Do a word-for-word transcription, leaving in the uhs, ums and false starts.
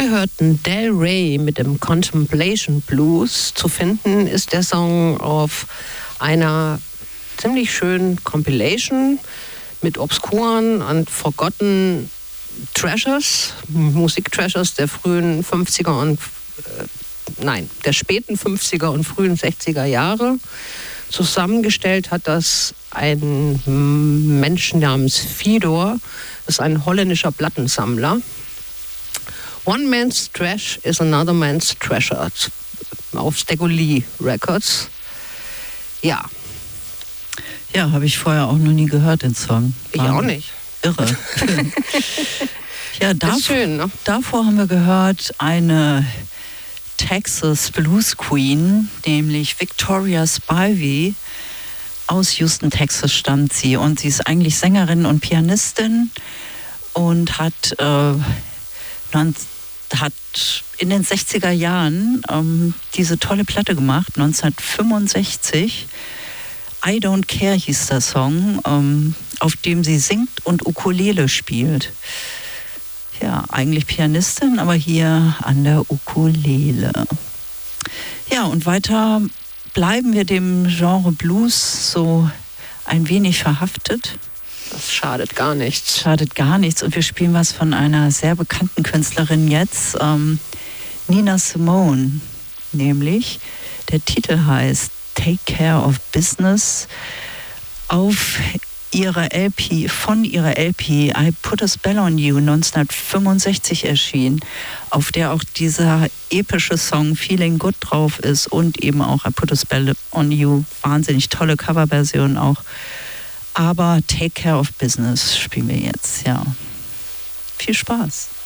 Wir hörten Del Rey mit dem Contemplation Blues. Zu finden ist der Song auf einer ziemlich schönen Compilation mit obskuren und forgotten Treasures, Musik-Treasures der frühen fünfziger und äh, nein, der späten fünfziger und frühen sechziger Jahre. Zusammengestellt hat das ein Mensch namens Fedor, das ist ein holländischer Plattensammler. One Man's Trash is Another Man's Treasure auf Stegoli Records. Ja. Ja, habe ich vorher auch noch nie gehört, den Song. Ich auch nicht. Irre. Ja, dav- ist schön, ne? Davor haben wir gehört eine Texas Blues Queen, nämlich Victoria Spivey. Aus Houston, Texas stammt sie. Und sie ist eigentlich Sängerin und Pianistin und hat, äh, hat in den sechziger Jahren ähm, diese tolle Platte gemacht, neunzehnhundertfünfundsechzig. I Don't Care hieß der Song, ähm, auf dem sie singt und Ukulele spielt. Ja, eigentlich Pianistin, aber hier an der Ukulele. Ja, und weiter bleiben wir dem Genre Blues so ein wenig verhaftet. Das schadet gar nichts. Schadet gar nichts. Und wir spielen was von einer sehr bekannten Künstlerin jetzt, ähm, Nina Simone. Nämlich, der Titel heißt Take Care of Business. Auf ihrer L P, von ihrer L P I Put a Spell on You neunzehnhundertfünfundsechzig erschien, auf der auch dieser epische Song Feeling Good drauf ist und eben auch I Put a Spell on You, wahnsinnig tolle Coverversion auch. Aber Take Care of Business spielen wir jetzt, ja. Viel Spaß.